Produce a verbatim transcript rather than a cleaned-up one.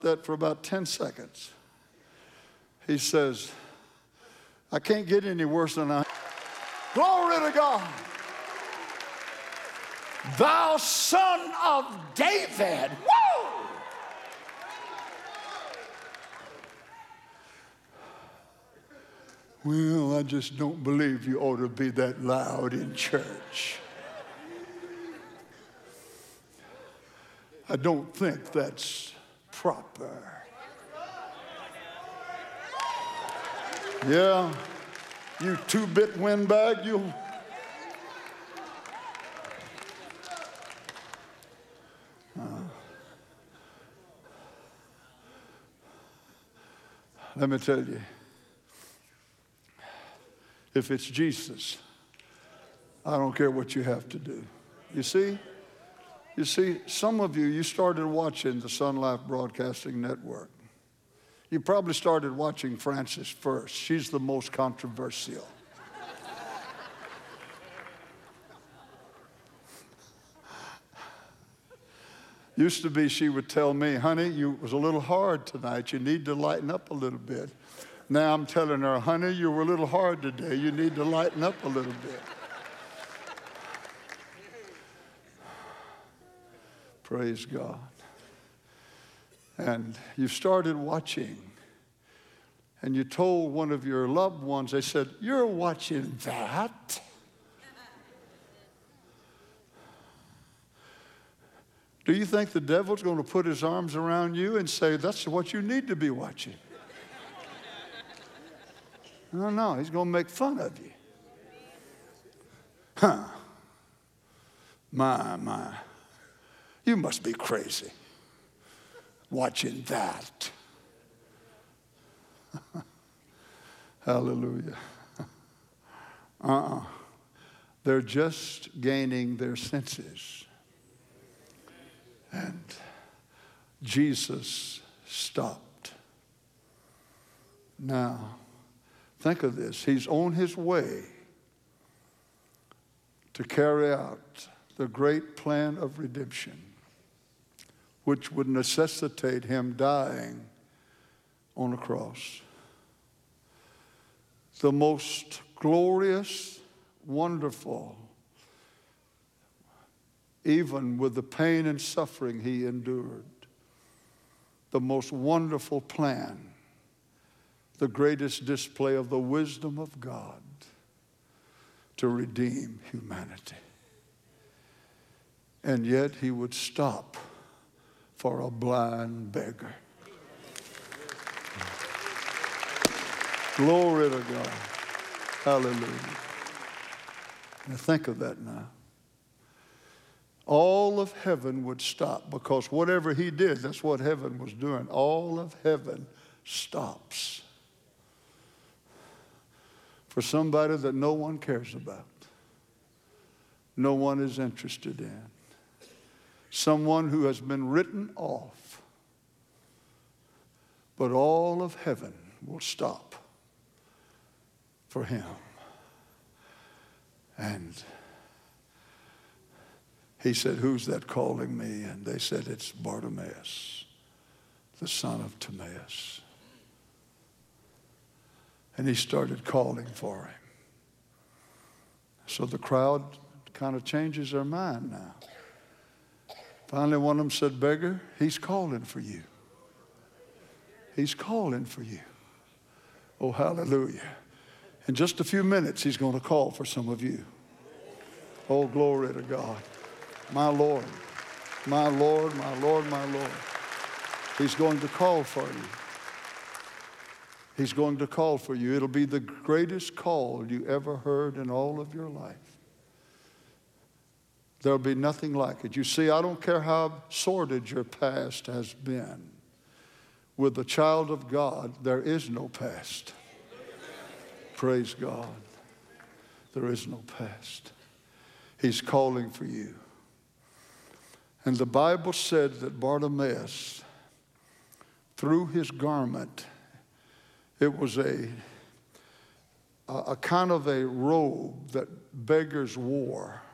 that for about ten seconds. He says, I can't get any worse than I. Glory to God. Thou son of David. Woo! Well, I just don't believe you ought to be that loud in church. I don't think that's proper. Yeah, you two-bit windbag, you. Uh, let me tell you, if it's Jesus, I don't care what you have to do. You see? You see, some of you, you started watching the Sun Life Broadcasting Network. You probably started watching Frances first. She's the most controversial. Used to be she would tell me, honey, you it was a little hard tonight. You need to lighten up a little bit. Now I'm telling her, honey, you were a little hard today. You need to lighten up a little bit. Praise God. And you started watching, and you told one of your loved ones, they said, you're watching that? Do you think the devil's going to put his arms around you and say, that's what you need to be watching? No, no, he's going to make fun of you. Huh. My, my. You must be crazy watching that. Hallelujah. Uh-uh. They're just gaining their senses. And Jesus stopped. Now, think of this. He's on his way to carry out the great plan of redemption, which would necessitate him dying on a cross. The most glorious, wonderful, even with the pain and suffering he endured, the most wonderful plan, the greatest display of the wisdom of God to redeem humanity. And yet he would stop for a blind beggar. Glory to God. Hallelujah. Now think of that now. All of heaven would stop, because whatever he did, that's what heaven was doing. All of heaven stops for somebody that no one cares about, no one is interested in, someone who has been written off. But all of heaven will stop for him. And he said, who's that calling me? And they said, it's Bartimaeus, the son of Timaeus. And he started calling for him. So the crowd kind of changes their mind now. Finally, one of them said, beggar, he's calling for you. He's calling for you. Oh, hallelujah. In just a few minutes, he's going to call for some of you. Oh, glory to God. My Lord, my Lord, my Lord, my Lord. He's going to call for you. He's going to call for you. It'll be the greatest call you ever heard in all of your life. There'll be nothing like it. You see, I don't care how sordid your past has been. With the child of God, there is no past. Praise God. There is no past. He's calling for you. And the Bible said that Bartimaeus, through his garment, it was a, a, a kind of a robe that beggars wore.